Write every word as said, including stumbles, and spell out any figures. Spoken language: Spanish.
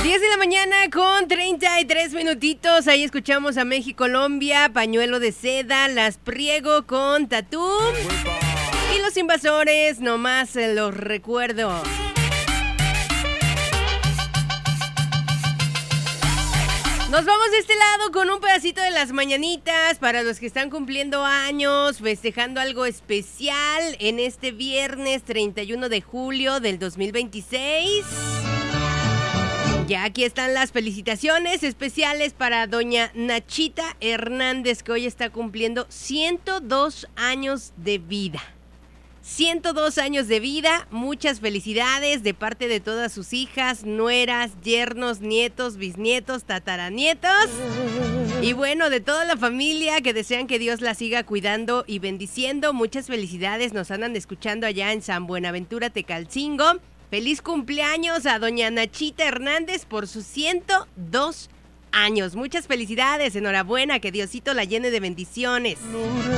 diez de la mañana con treinta y tres minutitos. Ahí escuchamos a México Colombia, Pañuelo de Seda, Las Priego con Tatú. Y Los Invasores, nomás se los recuerdo. Nos vamos de este lado con un pedacito de las mañanitas para los que están cumpliendo años, festejando algo especial en este viernes treinta y uno de julio del dos mil veintiséis. Ya aquí están las felicitaciones especiales para doña Nachita Hernández, que hoy está cumpliendo ciento dos años de vida. ciento dos años de vida, muchas felicidades de parte de todas sus hijas, nueras, yernos, nietos, bisnietos, tataranietos. Y bueno, de toda la familia que desean que Dios la siga cuidando y bendiciendo. Muchas felicidades, nos andan escuchando allá en San Buenaventura, Tecalcingo. Feliz cumpleaños a doña Nachita Hernández por sus ciento dos años. Muchas felicidades, enhorabuena, que Diosito la llene de bendiciones.